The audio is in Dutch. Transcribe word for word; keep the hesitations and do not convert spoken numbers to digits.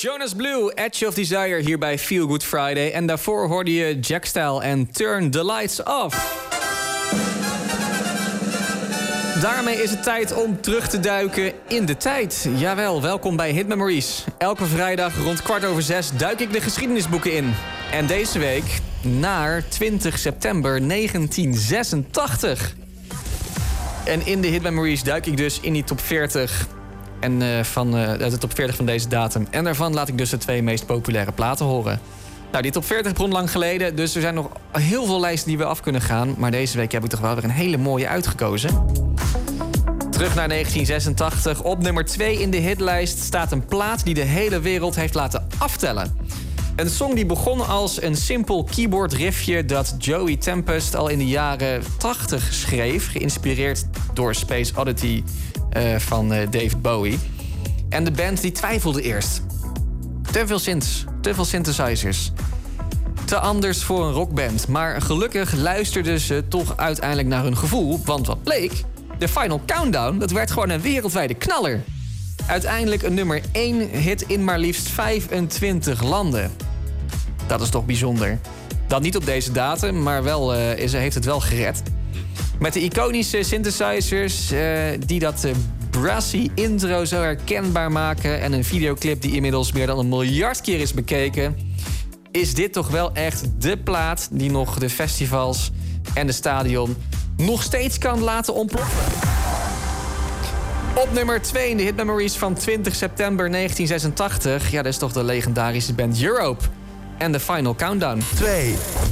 Jonas Blue, Edge of Desire hier bij Feel Good Friday. En daarvoor hoorde je Jack Style en Turn the Lights Off. Daarmee is het tijd om terug te duiken in de tijd. Jawel, welkom bij Hit Memories. Elke vrijdag rond kwart over zes duik ik de geschiedenisboeken in. En deze week naar twintig september negentien zesentachtig. En in de Hit Memories duik ik dus in die top veertig... En uh, van uh, de top veertig van deze datum. En daarvan laat ik dus de twee meest populaire platen horen. Nou, die top veertig begon lang geleden. Dus er zijn nog heel veel lijsten die we af kunnen gaan. Maar deze week heb ik toch wel weer een hele mooie uitgekozen. Terug naar negentien zesentachtig. Op nummer twee in de hitlijst staat een plaat die de hele wereld heeft laten aftellen. Een song die begon als een simpel keyboard riffje dat Joey Tempest al in de jaren tachtig schreef. Geïnspireerd door Space Oddity uh, van uh, David Bowie. En de band die twijfelde eerst. Te veel synths, te veel synthesizers. Te anders voor een rockband. Maar gelukkig luisterden ze toch uiteindelijk naar hun gevoel. Want wat bleek? De Final Countdown, dat werd gewoon een wereldwijde knaller. Uiteindelijk een nummer één hit in maar liefst vijfentwintig landen. Dat is toch bijzonder. Dan niet op deze datum, maar wel uh, is, heeft het wel gered. Met de iconische synthesizers uh, die dat uh, brassy intro zo herkenbaar maken... en een videoclip die inmiddels meer dan een miljard keer is bekeken... is dit toch wel echt de plaat die nog de festivals en de stadion nog steeds kan laten ontploffen. Op nummer twee in de Hit Memories van twintig september negentien zesentachtig... ja, dat is toch de legendarische band Europe en The Final Countdown. twee.